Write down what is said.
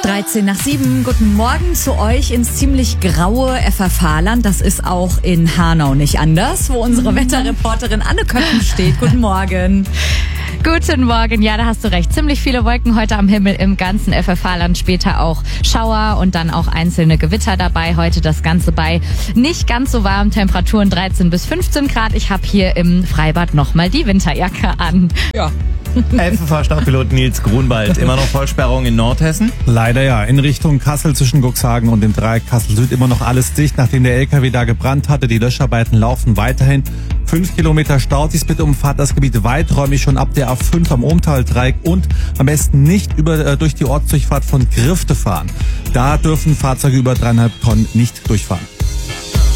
6:13. Guten Morgen zu euch ins ziemlich graue FFH-Land. Das ist auch in Hanau nicht anders, wo unsere Wetterreporterin Anne Köppen steht. Guten Morgen. Guten Morgen, ja, da hast du recht. Ziemlich viele Wolken heute am Himmel im ganzen FFH-Land, später auch Schauer und dann auch einzelne Gewitter dabei. Heute das Ganze bei nicht ganz so warm, Temperaturen 13 bis 15 Grad. Ich habe hier im Freibad nochmal die Winterjacke an. Ja. FFH-Startpilot Nils Grunwald. Immer noch Vollsperrung in Nordhessen? Leider ja. In Richtung Kassel zwischen Cuxhagen und dem Dreieck Kassel-Süd immer noch alles dicht, nachdem der LKW da gebrannt hatte. Die Löscharbeiten laufen weiterhin. 5 Kilometer Staus, bitte umfahrt das Gebiet weiträumig schon ab der A5 am Ohmtal-Dreieck und am besten nicht durch die Ortsdurchfahrt von Grifte fahren. Da dürfen Fahrzeuge über 3,5 Tonnen nicht durchfahren.